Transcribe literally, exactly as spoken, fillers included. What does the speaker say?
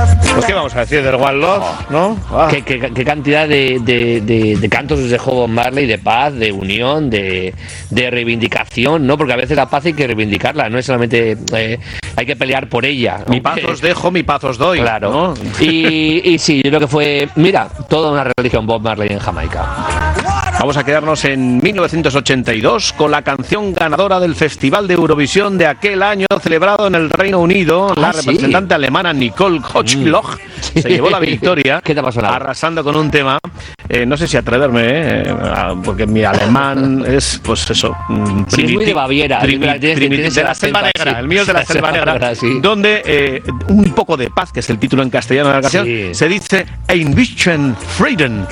Pues qué vamos a decir del One Love, ¿no? Ah. ¿Qué, qué, qué cantidad de, de, de, de cantos nos dejó Bob Marley, de paz, de unión, de, de reivindicación, ¿no? Porque a veces la paz hay que reivindicarla, no es solamente eh, hay que pelear por ella. Mi paz os dejo, mi paz os doy. Claro. ¿No? Y, y sí, yo creo que fue, mira, toda una religión Bob Marley en Jamaica. Vamos a quedarnos en mil novecientos ochenta y dos con la canción ganadora del Festival de Eurovisión de aquel año celebrado en el Reino Unido. Ah, la ¿sí? representante alemana Nicole Hochloch mm. se llevó la victoria. ¿Qué te ha pasado? Arrasando con un tema. Eh, no sé si atreverme, eh, porque mi alemán es, pues eso, sí, es muy de Baviera. Primi, tienes, primi, tienes de la selva negra. Sí. El mío es de la selva negra. negra sí. Donde eh, un poco de paz, que es el título en castellano de la canción, sí. se dice Ein bisschen Frieden.